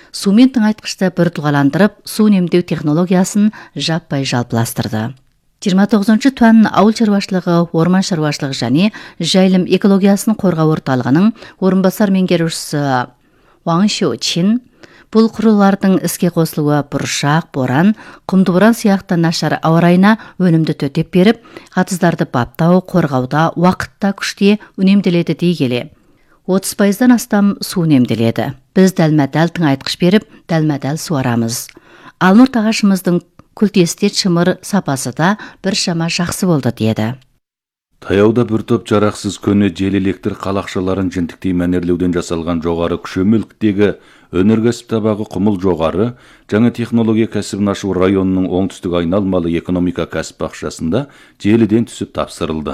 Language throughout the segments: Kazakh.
сумен тыңайтқышты біртұлғаландырып, су үнемдеу технологиясын жаппай жалпыластырды. 29 туан ауыл шаруашылығы, орман шаруашылығы және жайылым экологиясын қорғау орталығының орынбасар меңгерушісі Ван Шоучин бұл құрылғылардың іске қосылуы бұршақ, боран, құмды боран сияқты нашар ауа райына өнімді төтеп беріп, қатыздарды баптау, қорғауда уақытта күште үнемделеді дей келе. 30%-дан астам су үнемделеді. Біз дәлме-дәл тыңайтқыш беріп, дәлме-дәл суарамыз. Алмұрт ағашымыздың күлтесте шымыр сапасы да біршама жақсы болды деді. Таяуда бір топ жарақсыз көне жел электр қалақшаларын жентіктей мәнерлеуден жасалған жоғары күшеміліктегі өнеркәсіп табағы құмыл жоғары жаңа технология кәсібін ашу районының оңтүстік айналмалы экономика кәсіп бақшасында желіден түсіп тапсырылды.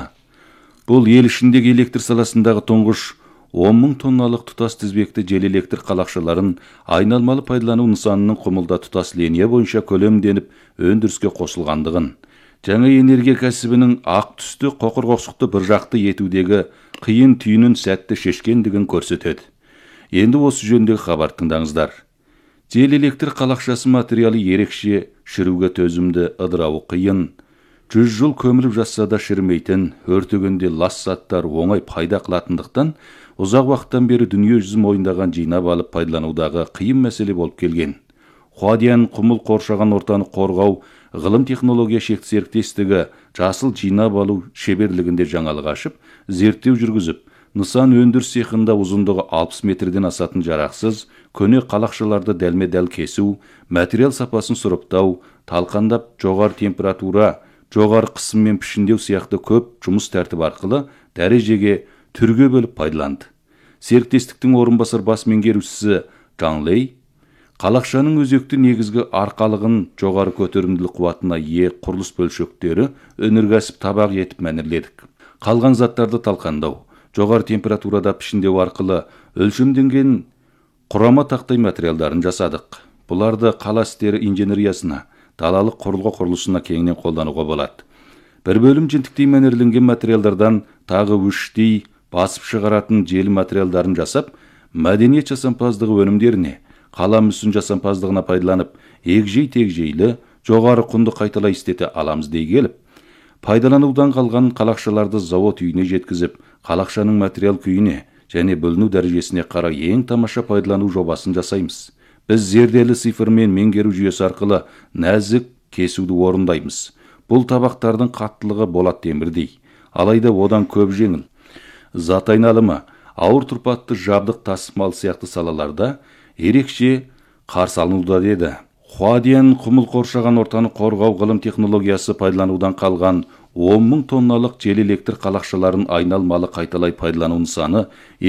Бұл ел ішіндегі электр саласындағы тұңғыш 10 мың тонналық тұтас тізбекті жел электр қалақшаларын айналмалы пайдалану нысанының құмылда тұтас линия бойынша көлемденіп өндіріске қосылғандығын, жаңа энергия кәсібінің ақ түсті қоқыр-қоқсықты бір жақты етудегі қиын түйінін сәтті шешкендігін көрсетеді. Енді осы жөндегі хабар тыңдаңыздар. Жел электр қалақшасы материалы ерекше, шіруге төзімді, ыдырауы қиын. 100 жыл көміліп жатса да шірімейтін, өртегенде лас заттар оңай пайда қылатындықтан, ұзақ уақыттан бері дүние жүзі мойындаған жинап алып пайдаланудағы қиын мәселе болып келген. Хуадиян құмыл қоршаған ортаны қорғау ғылым технология шекті серіктестігі жасыл жинап алу шеберлігінде жаңалық ашып, зерттеу жүргізіп, нысан өндіріс цехында ұзындығы 60 метрден асатын жарақсыз, көне қалақшаларды дәлме-дәл кесу, материал сапасын сұрыптау, талқандап жоғары температура, жоғары қысыммен пішіндеу сияқты көп жұмыс тәртібі арқылы дәрежеге, түрге бөліп пайдаланды. Серіктестіктің орынбасар бас меңгерушісі Джан Лей қалақшаның өзекті негізгі арқалығын жоғары көтерімділік қуатына ие құрылыс бөлшектері өнеркәсіп табақ етіп мәнерледік. Қалған заттарды талқандау, жоғары температурада пішіндеу арқылы өлшемденген құрама тақтай материалдарын жасадық. Бұларды қала істері инженериясына, далалық құрылғы құрылысына кеңінен қолдануға болады. Бір бөлім жентіктей мәнерленген материалдардан тағы үштей басып шығаратын желі материалдарын жасап, мәдениет жасампаздығы өнімдеріне, қала мүсін жасампаздығына пайдаланып, егжей-тегжейлі, жоғары құнды қайталай істете аламыз дей келіп, пайдаланудан қалған қалақшаларды завод үйіне жеткізіп, қалақшаның материал күйіне және бөліну дәрежесіне қарай ең тамаша пайдалану жобасын жасаймыз. Біз зерделі цифрмен меңгеру жүйесі арқылы нәзік кесуді орындаймыз. Бұл табақтардың қаттылығы болат темірдей, алайда одан көп жеңіл. Зат айналымы, ауыр тұрпатты жабдық тасымал сияқты салаларда ерекше қарсы алынуда деді. Хуадиян құмыл қоршаған ортаны қорғау ғылым технологиясы пайдаланудан қалған 10 мың тонналық жел электр қалақшаларын айналмалы қайталай пайдалану нысаны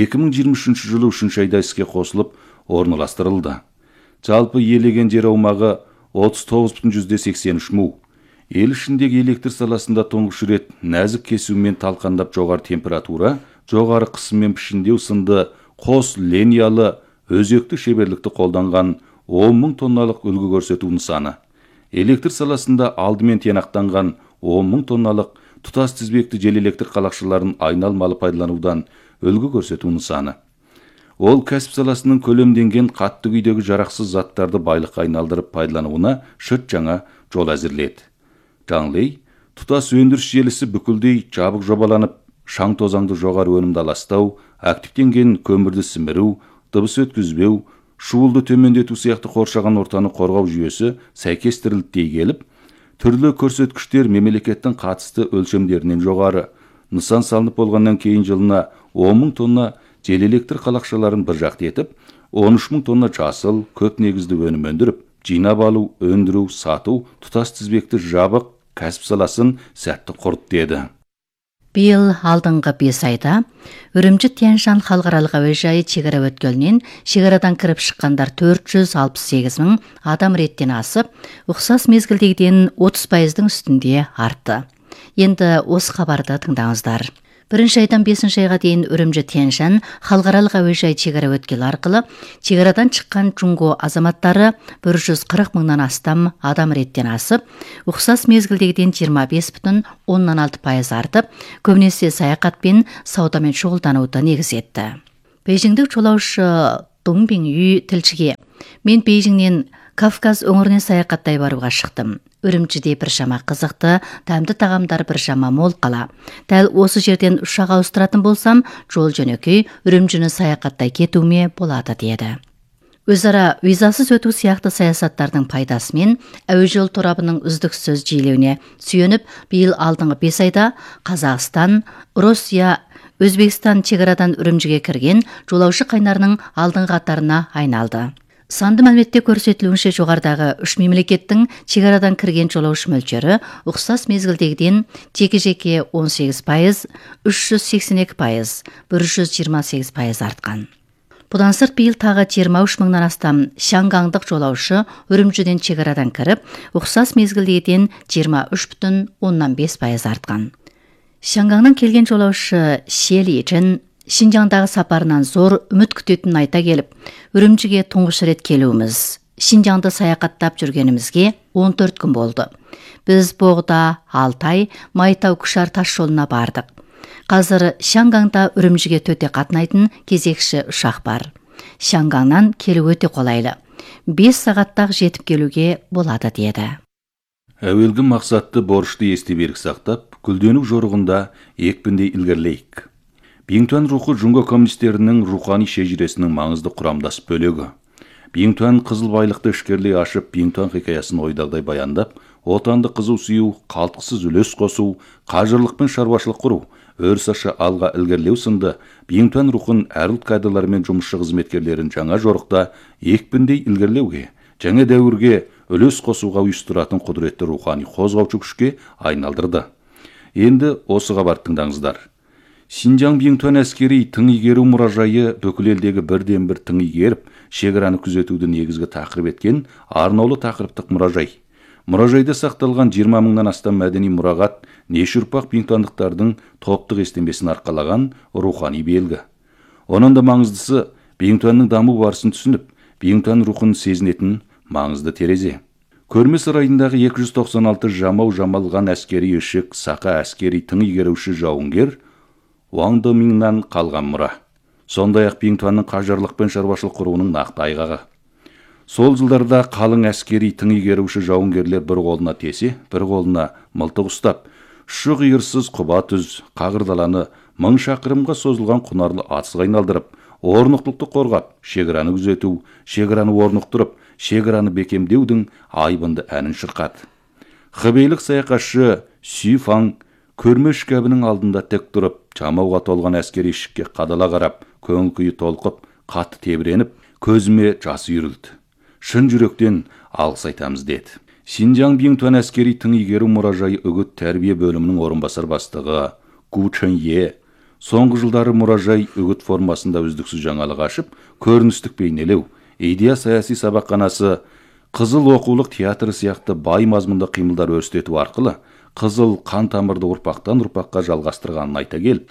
2023 жылы 3 айда іске қосылып орналастырылды. Жалпы елеген жер аумағы 39,83 му. Ел ішіндегі электр саласында тұңғыш рет нәзік кесумен талқандап жоғары температура, жоғары қысыммен пішіндеу сынды қос линиялы өзекті шеберлікті қолданған 10 мың тонналық үлгі көрсету нысаны. Электр саласында алдымен тиянақтанған 10 мың тонналық тұтас тізбекті жел электр қалақшаларын айналмалы пайдаланудан үлгі көрсету нысаны. Ол кәсіп саласының көлемденген қатты күйдегі жарақсыз заттарды байлыққа айналдырып пайдалануына шырт жаңа жол әзірледі. Джан Лей, тұтас өндіріс желісі бүкілдей жабық жобаланып, шаң тозаңды жоғары өнімді аластау, активтенген көмірді сіміру, дыбыс өткізбеу, шуылды төмендету сияқты қоршаған ортаны қорғау жүйесі сәйкестірілді дей келіп, түрлі көрсеткіштер мемлекеттің қатысты өлшемдерінен жоғары. Нысан салынып болғаннан кейін жылына 10 мың тонна жел электр қалақшаларын бір жақты етіп, 13 мың тонна жасыл, көп негізді өнім өндіріп, жинап алу, өндіру, сату, тұтас тізбекті жабық кәсіп саласын сәтті құрды деді. Биыл алдыңғы 5 айда Үрімжі Тянь-Шань халықаралық әуежайы шекара өткелінен шекарадан кіріп шыққандар 468 мың адам реттен асып, ұқсас мезгілдегіден 30%-дің үстінде артты. Енді осы хабарды тыңдаңыздар. 1 айдан 5 айға дейін Үрімжі Тянь-Шань халықаралық әуежай шекара өткелі арқылы шекарадан шыққан Джунго азаматтары 140 мыңнан астам адам реттен асып, ұқсас мезгілдегіден 25,6% артып, көбінесе саяхатпен, саудамен шұғылдануды негіз етті. Бейжіңдік жолаушы Донбин Ю тілшіге Мен Бейжіңнен Кавказ өңіріне саяхаттай баруға шықтым. Үрімчіде біршама қызықты, тәмді тағамдар біршама мол қала. Дәл осы жерден ұшақ ауыстыратын болсам, жол жөнекей Үрімчіні саяхаттай кетуіме болады деді. Өзара визасыз өту сияқты саясаттардың пайдасымен әуе жол торабының үздіксіз жиілеуіне сүйеніп, биыл алдыңғы 5 айда Қазақстан, Россия, Өзбекстан шекарадан Үрімжіге кірген жолаушы қайнарының алдыңғы қатарына айналды. Санды мәліметте көрсетілуінше жоғарыдағы 3 мемлекеттің шекарадан кірген жолаушы мөлшері ұқсас мезгілдегіден жеке-жеке 18%, 382%, 128% артқан. Бұдан сырт биыл тағы 23 мыңнан астам шаңғаңдық жолаушы Үрімжіден шекарадан кіріп, ұқсас мезгілдегіден 23,5% артқан. Шаңғаңнан келген жолаушы Шели Жин Шинжаңдағы сапарынан зор үміт күтетінін айта келіп, Үрімжіге тұңғыш рет келуіміз. Шинжаңды саяхаттап жүргенімізге 14 күн болды. Біз Боғда, Алтай, Майтау Күшар тас жолына бардық. Қазір Шаңғаңда Үрімжіге төте қатынайтын кезекші ұшақ бар. Шаңғаңнан келу өте қолайлы. 5 сағаттақ жетіп келуге болады деді. Әуелгі мақсатты борышты есте берік сақтап, гүлденіп жорығында екпіндей ілгерлейік. Биңтуан рухы Жұңго коммунистерінің рухани шежіресінің маңызды құрамдас бөлігі. Биңтуан қызыл байлықты ішкерлей ашып, Биңтуан хикаясын ойдағдай баяндап, отанды қызу сүю, қалтқысыз үлес қосу, қажырлық пен шаруашылық құру, өрсашы алға ілгерлеу сынды Биңтуан рухын әрлік кадрлар мен жұмысшы қызметкерлерін жаңа жорықта екпіндей ілгерлеуге, жаңа дәуірге үлес қосуға ұйыстыратын құдіретті рухани қозғаушы күшке айналдырды. Енді осыға бар тыңдаңыздар. Шинжаң Биңтуан әскери тың игеру мұражайы бүкіл елдегі бірден бір тың игеріп, шекараны күзетуді негізгі тақырып еткен арнаулы тақырыптық мұражай. Мұражайда сақталған 20 мыңнан астам мәдени мұрағат неше ұрпақ биңтуандықтардың топтық естемесін арқалаған рухани белгі. Оның да маңыздысы Биңтуанның даму барысын түсініп, Биңтуан рухын сезінетін маңызды терезе. Көрме сарайындағы 296 жамалған әскери ішік, сақа әскери тың игеруші жауынгер Уаң Домиңнан қалған мұра. Сондай-ақ Биңтуанның қажырлық пен шаруашылық құруының нақты айғағы. Сол жылдарда қалың әскери тың игеруші жауынгерлер бір қолына тесе, бір қолына мылтық ұстап, шұғиырсыз құба түз, қағырдаланы 1000 шақырымға созылған құнарлы атысқа айналдырып, орнықтылықты қорғап, шекараны күзету, шекараны орнықтырып, шекараны бекемдеудің айбынды әнін шырқады. Хыбейлік саяхатшы Сүй Фаң көрме шкабының алдында тек тұрып, жамауға толған әскери ішікке қадала қарап, көңіл күйі толқып, қатты тебіреніп, көзіме жасы үйірілді. Шын жүректен алғыс айтамыз деді. Шинжаң Биңтуан әскери тың игеру мұражайы үгіт тәрбие бөлімінің орынбасар бастығы Гу Чэнье соңғы жылдары мұражай үгіт формасында үздіксіз жаңалық ашып, көріністік бейнелеу, идея саяси сабақханасы, қызыл оқулық театры сияқты бай мазмұнды қимылдар өрістету арқылы қызыл қан тамырды ұрпақтан ұрпаққа жалғастырғанын айта келіп,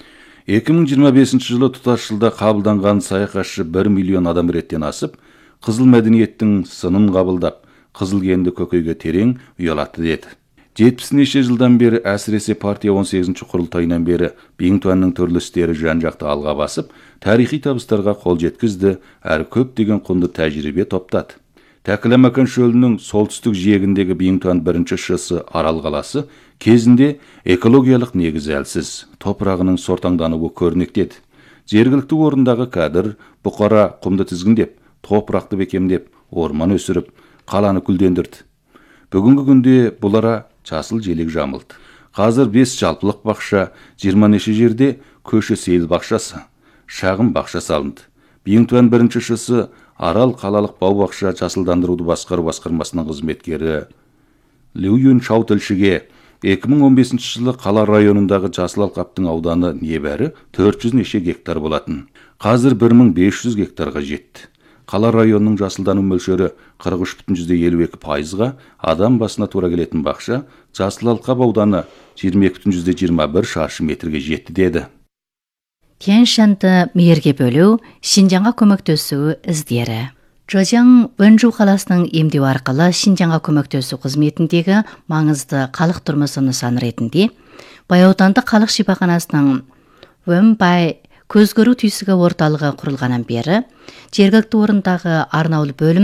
2025 жылы тұтас жылда қабылданған саяхатшы 1 миллион адам реттен асып, қызыл мәдениеттің сынын қабылдап, қызыл генді көкейге терең ұялатты деді. 70-неше жылдан бері, әсіресе партия 18-ші құрылтайынан бері Биңтуанның түрлі істері жан-жақты алға басып, тарихи табыстарға қол жеткізді, әрі көптеген құнды тәжірибе топтады. Тәкіламақан шөлінің солтүстік жиегіндегі Биңтуан бірінші шысы Арал қаласы кезінде экологиялық негізі әлсіз, топырағының сортаңдануы көрнектеді. Жергілікті орындағы кәдір, бұқара құмды тізгіндеп, топырақты бекемдеп, орман өсіріп, қаланы гүлдендірді. Бүгінгі күнде бұлара жасыл желек жамылды. Қазір 5 жалпылық бақша, 20 неше жерде көші сейіл бақшасы, шағын бақша салынды. Биңтуан бірінші шысы Арал қалалық бау-бақша жасылдандыруды басқару басқармасының қызметкері Лю Юншау тілшіге 2015 жылы қала районындағы жасыл алқаптың ауданы небәрі 400 неше гектар болатын. Қазір 1500 гектарға жетті. Қала районының жасылдану мөлшері 43,52%-ға, адам басына тура келетін бақша жасыл алқап ауданы 22,21 шаршы метрге жетті деді. Тянь-шаньды мейірге бөлу, Шинжаңға көмектесу іздері. Чжоужяң Вэнжу қаласының емдеу арқылы Шинжаңға көмектесу қызметіндегі маңызды халық тұрмысы нысаны ретінде Баяуданды халық шипаханасының Вэнбай көз көру түйсігі орталығы құрылғаннан бері жергілікті орындағы арнаулы бөлім